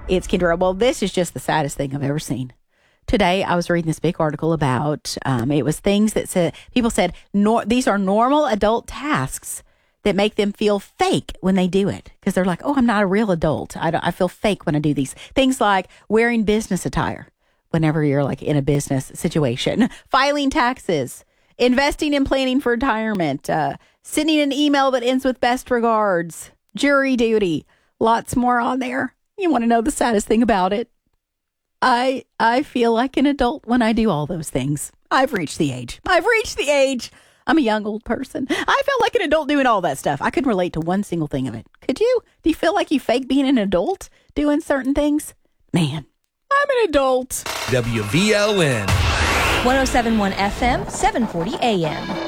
It's Kendra. Well, this is just the saddest thing I've ever seen. Today, I was reading this big article about, it was things that said, people said, these are normal adult tasks that make them feel fake when they do it. Because they're like, oh, I'm not a real adult. I feel fake when I do these. Things like wearing business attire whenever you're like in a business situation, filing taxes, investing and planning for retirement, sending an email that ends with best regards, jury duty, lots more on there. You want to know the saddest thing about it? I feel like an adult when I do all those things. I've reached the age. I'm a young old person. I felt like an adult doing all that stuff. I couldn't relate to one single thing of it. Could you? Do you feel like you fake being an adult doing certain things? Man, I'm an adult. WVLN 107.1 FM, 740 AM.